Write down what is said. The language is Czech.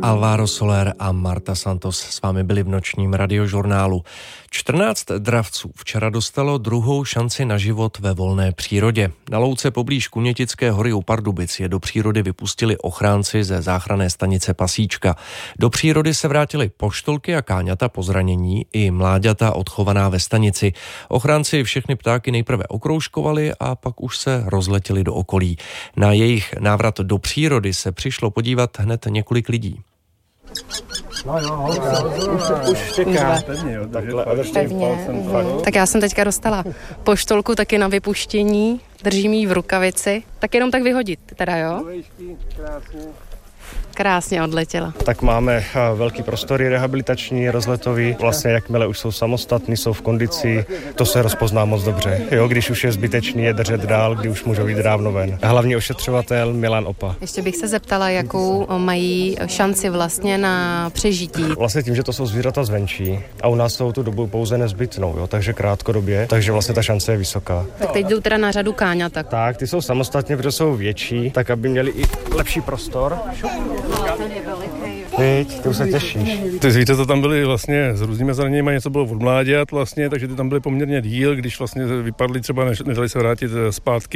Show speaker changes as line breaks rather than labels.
Alvaro Soler a Marta Santos s vámi byli v nočním radiožurnálu. 14 dravců včera dostalo druhou šanci na život ve volné přírodě. Na louce poblíž Kunětické hory u Pardubic je do přírody vypustili ochránci ze záchranné stanice Pasíčka. Do přírody se vrátili poštolky a káňata po zranění i mláďata odchovaná ve stanici. Ochránci všechny ptáky nejprve okroužkovali a pak už se rozletěli do okolí. Na jejich návrat do přírody se přišlo podívat hned několik lidí.
Už čeká.
Pevně. Tak já jsem teďka dostala poštolku taky na vypuštění, držím ji v rukavici, tak jenom tak vyhodit, teda jo? Krásně odletěla.
Tak máme velký prostory rehabilitační, rozletový. Vlastně jakmile už jsou samostatní, jsou v kondici, to se rozpozná moc dobře. Jo, když už je zbytečný je držet dál, kdy už můžou jít dávno ven. Hlavní ošetřovatel Milan Opa.
Ještě bych se zeptala, jakou mají šanci vlastně na přežití.
Vlastně tím, že to jsou zvířata zvenčí a u nás jsou tu dobu pouze nezbytnou, jo, takže krátkodobě, takže vlastně ta šance je vysoká.
Tak teď jdou teda na řadu káňata.
Tak, ty jsou samostatně, protože jsou větší, tak aby měli i lepší prostor. Teď, ty už se těšíš.
Ty zvířata tam byly vlastně s různými zraněními, něco bylo od mláďat vlastně, takže ty tam byly poměrně díl, když vlastně vypadly třeba, nedali se vrátit zpátky.